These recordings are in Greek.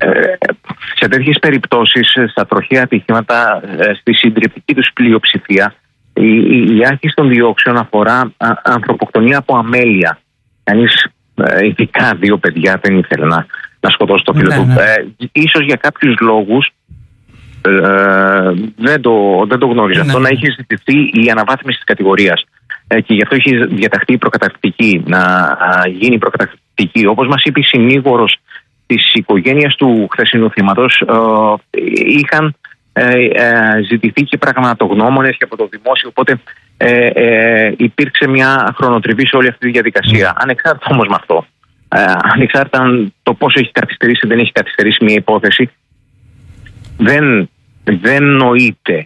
σε τέτοιες περιπτώσεις, στα τροχαία ατυχήματα, στη συντριπτική τους πλειοψηφία, η άσκηση των διώξεων αφορά ανθρωποκτονία από αμέλεια. Κανείς, ειδικά 2 παιδιά, δεν ήθελε να σκοτώσει το φίλο του. Ίσως για κάποιους λόγους δεν το γνώριζα αυτό, να έχει ζητηθεί η αναβάθμιση της κατηγορίας. Και γι' αυτό έχει διαταχθεί η προκαταρκτική, να γίνει η προκαταρκτική. Όπως μας είπε η συνήγορος της οικογένειας του χθεσινού θύματος, είχαν ζητηθεί και πραγματογνώμονες και από το δημόσιο, οπότε υπήρξε μια χρονοτριβή σε όλη αυτή τη διαδικασία. Ανεξάρτητα όμως με αυτό, ανεξάρτητα το πόσο έχει καθυστερήσει ή δεν έχει καθυστερήσει μια υπόθεση, δεν νοείται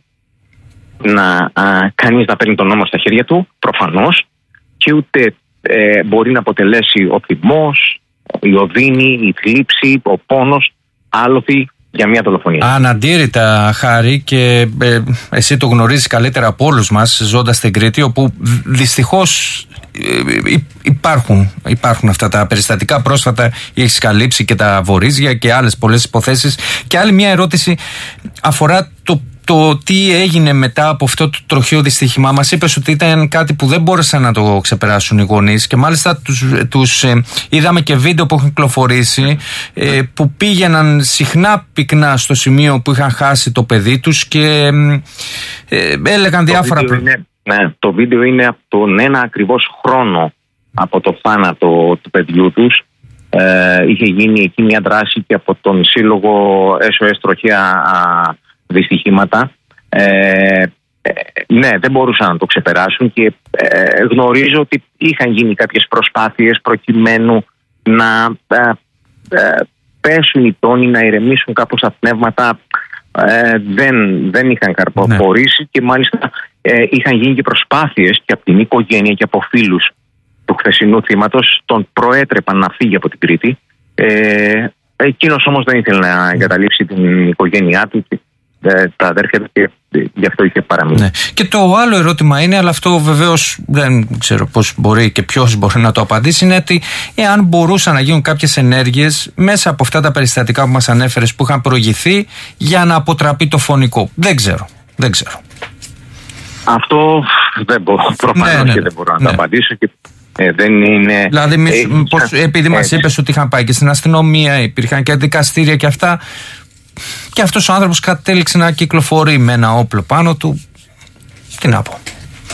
κανείς να παίρνει τον νόμο στα χέρια του, προφανώς, και ούτε μπορεί να αποτελέσει ο θυμός, η οδύνη, η θλίψη, ο πόνος άλοθη για μια δολοφονία. Αναντήρητα, Χάρη, και εσύ το γνωρίζεις καλύτερα από όλους μας, ζώντας στην Κρήτη, όπου δυστυχώς υπάρχουν αυτά τα περιστατικά. Πρόσφατα έχεις καλύψει και τα Βορίζια και άλλες πολλές υποθέσεις. Και άλλη μια ερώτηση αφορά το τι έγινε μετά από αυτό το τροχαίο δυστύχημα. Μας είπες ότι ήταν κάτι που δεν μπόρεσαν να το ξεπεράσουν οι γονείς, και μάλιστα τους είδαμε και βίντεο που έχουν κυκλοφορήσει, που πήγαιναν συχνά πυκνά στο σημείο που είχαν χάσει το παιδί τους και έλεγαν διάφορα πράγματα. Το βίντεο είναι από τον ένα ακριβώς χρόνο από το θάνατο του παιδιού τους. Είχε γίνει εκεί μια δράση και από τον σύλλογο SOS Τροχαία Δυστυχήματα. Ναι, δεν μπορούσαν να το ξεπεράσουν, και γνωρίζω ότι είχαν γίνει κάποιες προσπάθειες προκειμένου να πέσουν οι τόνοι, να ηρεμήσουν κάπως τα πνεύματα. Δεν είχαν καρποφορήσει, και μάλιστα είχαν γίνει και προσπάθειες και από την οικογένεια και από φίλους του χθεσινού θύματος. Τον προέτρεπαν να φύγει από την Κρήτη. Εκείνος όμως δεν ήθελε να εγκαταλείψει την οικογένειά του, τα αδέρφια του, και γι' αυτό είχε παραμείνει. Ναι. Και το άλλο ερώτημα είναι, αλλά αυτό βεβαίως δεν ξέρω πώς μπορεί και ποιος μπορεί να το απαντήσει, είναι ότι εάν μπορούσαν να γίνουν κάποιες ενέργειες μέσα από αυτά τα περιστατικά που μας ανέφερες, που είχαν προηγηθεί, για να αποτραπεί το φωνικό. Δεν ξέρω. Αυτό δεν μπορώ, προφανώς, και δεν μπορώ να το απαντήσω, και δεν είναι. Δηλαδή, επειδή μας είπες ότι είχαν πάει και στην αστυνομία, υπήρχαν και δικαστήρια και αυτά, και αυτός ο άνθρωπος κατέληξε να κυκλοφορεί με ένα όπλο πάνω του. Τι να πω.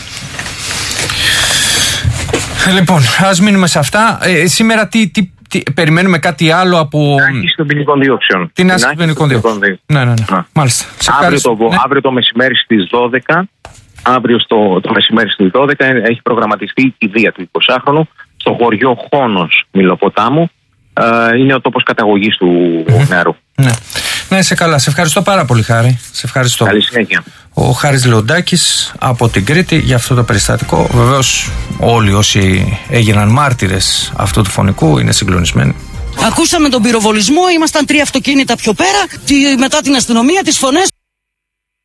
Λοιπόν, ας μείνουμε σε αυτά. Σήμερα περιμένουμε κάτι άλλο από. Την άσκηση των ποινικών διώξεων. Την άσκηση των ποινικών διώξεων. Ναι. Μάλιστα. Αύριο το μεσημέρι στις 12. Αύριο το μεσημέρι στις 12 έχει προγραμματιστεί η κηδεία του 20χρονου στο χωριό Χόνος Μιλοποτάμου. Είναι ο τόπος καταγωγής του νεαρού. Ναι, είσαι καλά. Σε ευχαριστώ πάρα πολύ, Χάρη. Σε ευχαριστώ. Καλή συνέχεια. Ο Χάρης Λεοντάκης από την Κρήτη για αυτό το περιστατικό. Βεβαίως όλοι όσοι έγιναν μάρτυρες αυτού του φωνικού είναι συγκλονισμένοι. Ακούσαμε τον πυροβολισμό, ήμασταν 3 αυτοκίνητα πιο πέρα, μετά την αστυνομία, τις φωνές,